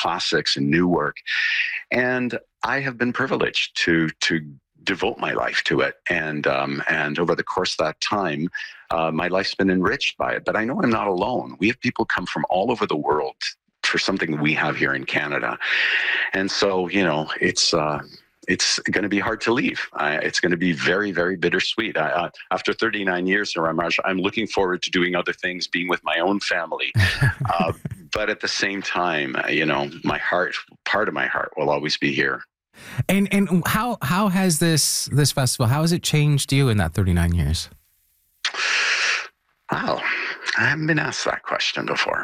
classics and new work. And I have been privileged to devote my life to it. And over the course of that time, my life's been enriched by it. But I know I'm not alone. We have people come from all over the world for something we have here in Canada. And so, it's going to be hard to leave. It's going to be very, very bittersweet. After 39 years, Ramraj, I'm looking forward to doing other things, being with my own family. But at the same time, part of my heart will always be here. And how has this festival, how has it changed you in that 39 years? Wow, I haven't been asked that question before.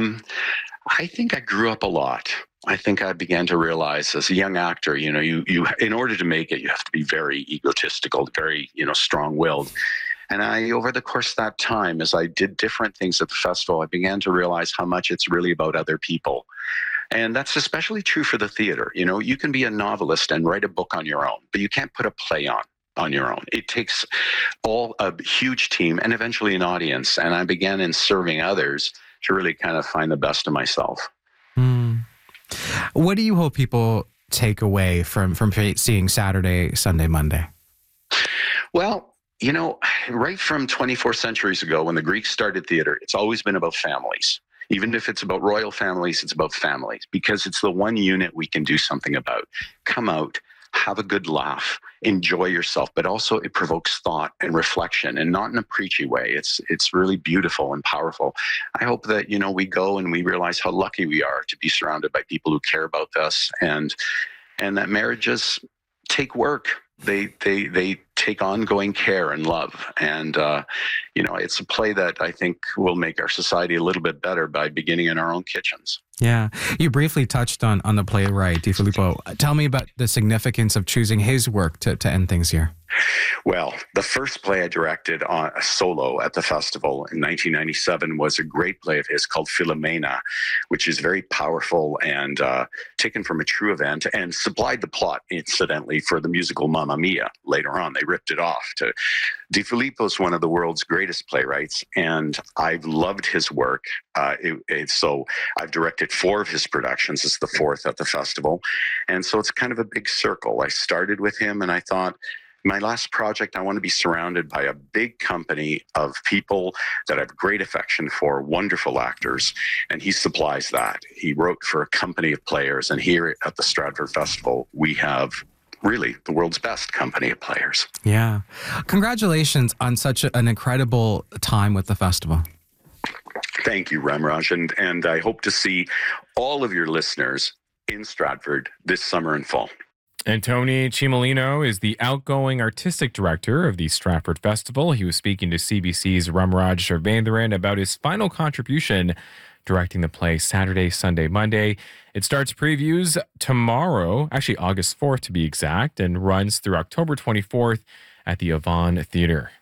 I think I grew up a lot. I think I began to realize as a young actor, you in order to make it, you have to be very egotistical, very, strong-willed. And over the course of that time, as I did different things at the festival, I began to realize how much it's really about other people. And that's especially true for the theater. You can be a novelist and write a book on your own, but you can't put a play on your own. It takes a huge team and eventually an audience. And I began in serving others to really kind of find the best of myself. What do you hope people take away from seeing Saturday, Sunday, Monday? Well, right from 24 centuries ago when the Greeks started theater, it's always been about families. Even if it's about royal families, it's about families because it's the one unit we can do something about. Come out, have a good laugh, enjoy yourself, but also it provokes thought and reflection, and not in a preachy way. It's really beautiful and powerful. I hope that, we go and we realize how lucky we are to be surrounded by people who care about us, and that marriages take work. They take ongoing care and love. And, it's a play that I think will make our society a little bit better by beginning in our own kitchens. Yeah. You briefly touched on the playwright, Di Filippo. Tell me about the significance of choosing his work to end things here. Well, the first play I directed on a solo at the festival in 1997 was a great play of his called Philomena, which is very powerful and taken from a true event and supplied the plot, incidentally, for the musical Mamma Mia. Later on, they ripped it off. Di Filippo is one of the world's greatest playwrights, and I've loved his work. So I've directed 4 of his productions. It's the 4th at the festival. And so it's kind of a big circle. I started with him, and I thought, my last project, I want to be surrounded by a big company of people that I have great affection for, wonderful actors, and he supplies that. He wrote for a company of players, and here at the Stratford Festival, we have really the world's best company of players. Yeah. Congratulations on such an incredible time with the festival. Thank you, Ramraj, and I hope to see all of your listeners in Stratford this summer and fall. And Tony Cimolino is the outgoing artistic director of the Stratford Festival. He was speaking to CBC's Ramraj Sharvendran about his final contribution directing the play Saturday, Sunday, Monday. It starts previews tomorrow, actually August 4th to be exact, and runs through October 24th at the Avon Theatre.